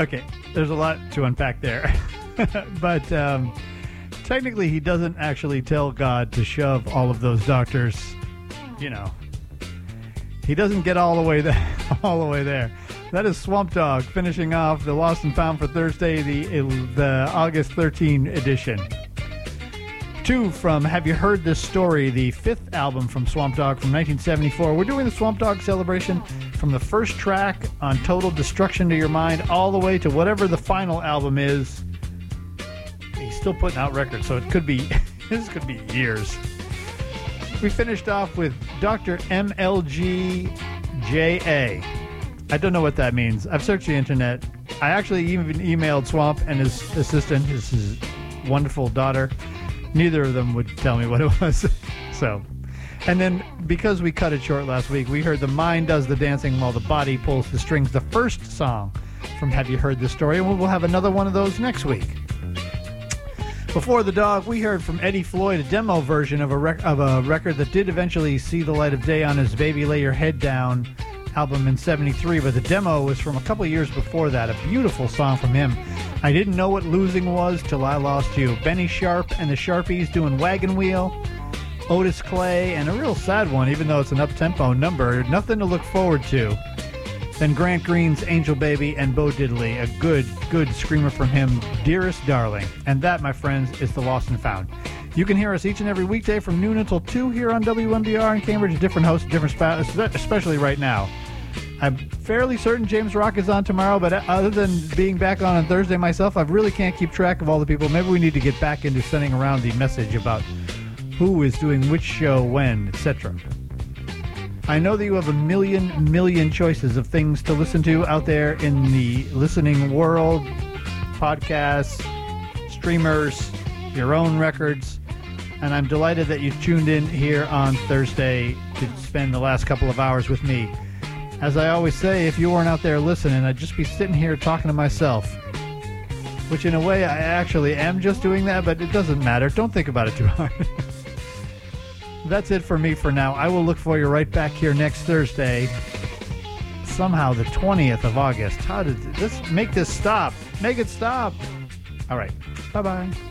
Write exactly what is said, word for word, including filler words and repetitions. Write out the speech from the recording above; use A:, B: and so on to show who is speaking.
A: Okay, there's a lot to unpack there. But um, technically, he doesn't actually tell God to shove all of those doctors, you know. He doesn't get all the way there. all the way there. That is Swamp Dogg finishing off the Lost and Found for Thursday, the, the August thirteenth edition. Two from Have You Heard This Story, the fifth album from Swamp Dogg from nineteen seventy-four. We're doing the Swamp Dogg celebration from the first track on Total Destruction to Your Mind all the way to whatever the final album is. He's still putting out records, so it could be, this could be years. We finished off with Doctor M L G J A. I don't know what that means. I've searched the internet. I actually even emailed Swamp and his assistant, his, his wonderful daughter. Neither of them would tell me what it was. So, and then because we cut it short last week, we heard The Mind Does the Dancing While the Body Pulls the Strings, the first song from Have You Heard This Story? And we'll have another one of those next week. Before the dog, we heard from Eddie Floyd a demo version of a, rec- of a record that did eventually see the light of day on his Baby Lay Your Head Down album in seventy-three, but the demo was from a couple years before that. A beautiful song from him. I didn't know what losing was till I lost you. Benny Sharp and the Sharpies doing Wagon Wheel. Otis Clay, and a real sad one, even though it's an up-tempo number. Nothing to look forward to. Then Grant Green's Angel Baby and Bo Diddley, a good, good screamer from him, Dearest Darling. And that, my friends, is the Lost and Found. You can hear us each and every weekday from noon until two here on W M B R in Cambridge. Different hosts, different spots, especially right now. I'm fairly certain James Rock is on tomorrow, but other than being back on on Thursday myself, I really can't keep track of all the people. Maybe we need to get back into sending around the message about who is doing which show, when, et cetera. I know that you have a million, million choices of things to listen to out there in the listening world, podcasts, streamers, your own records, and I'm delighted that you tuned in here on Thursday to spend the last couple of hours with me. As I always say, if you weren't out there listening, I'd just be sitting here talking to myself, which in a way I actually am just doing that, but it doesn't matter. Don't think about it too hard. That's it for me for now. I will look for you right back here next Thursday. Somehow the twentieth of August. How did this make this stop? Make it stop. All right. Bye-bye.